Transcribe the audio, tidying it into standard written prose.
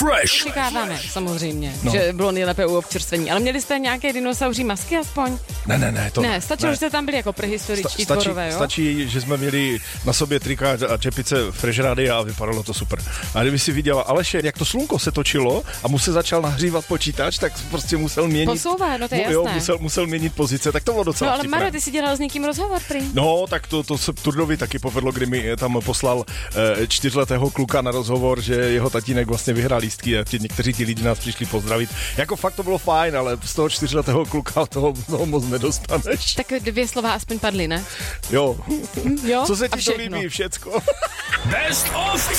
Fresh. Očekáváme, samozřejmě, že bylo nejlépe u občerstvení. Ale měli jste nějaké dinosauří masky aspoň? Ne, to ne. Stačilo, že jste tam byli jako prehistoričtí tvorové, jo? Stačí, že jsme měli na sobě trika a čepice Fresh Radia a vypadalo to super. A kdyby si viděla Aleše, jak to slunko se točilo a mu se začal nahřívat počítač, tak prostě musel měnit... Posouvá, no to je jasné. Jo, musel měnit pozice, tak to bylo docela vtipné. No ale Maro, ty jsi dělal s někým rozhovor, prý? No, tak to se Turdovi taky povedlo, kdy mi tam poslal 4letého kluka na rozhovor, že jeho tatínek vlastně vyhrál lístky a někteří ti lidi nás přišli pozdravit. Jako fakt to bylo fajn, ale z toho 4letého kluka toho moc nedostaneš. Tak 2 slova aspoň padly, ne? Jo. Jo? Co se ti to líbí, všecko? Best of